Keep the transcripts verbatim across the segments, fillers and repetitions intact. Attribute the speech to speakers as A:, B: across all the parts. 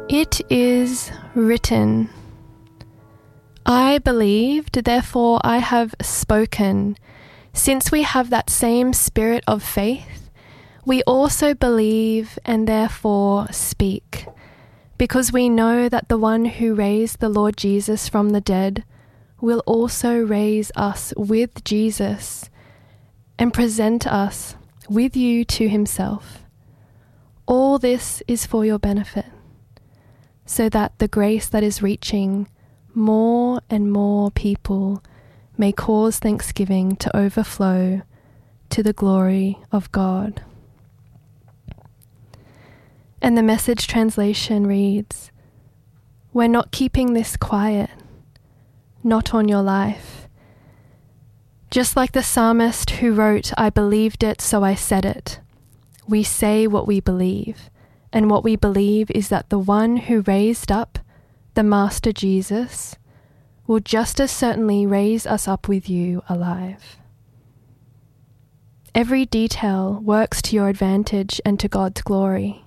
A: It is written, I believed, therefore I have spoken. Since we have that same spirit of faith, we also believe and therefore speak, because we know that the one who raised the Lord Jesus from the dead will also raise us with Jesus and present us with you to himself. All this is for your benefit, so that the grace that is reaching more and more people may cause thanksgiving to overflow to the glory of God. And the Message translation reads, we're not keeping this quiet, not on your life. Just like the psalmist who wrote, I believed it, so I said it. We say what we believe, and what we believe is that the one who raised up the Master Jesus will just as certainly raise us up with you alive. Every detail works to your advantage and to God's glory.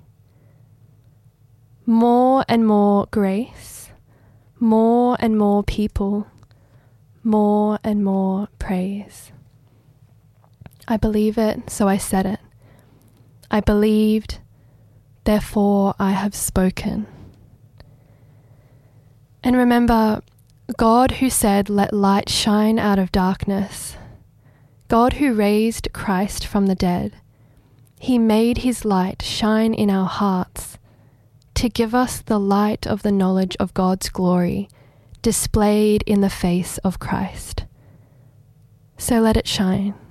A: More and more grace, more and more people, more and more praise. I believe it, so I said it. I believed, therefore I have spoken. And remember, God who said, let light shine out of darkness, God who raised Christ from the dead, he made his light shine in our hearts to give us the light of the knowledge of God's glory displayed in the face of Christ. So let it shine.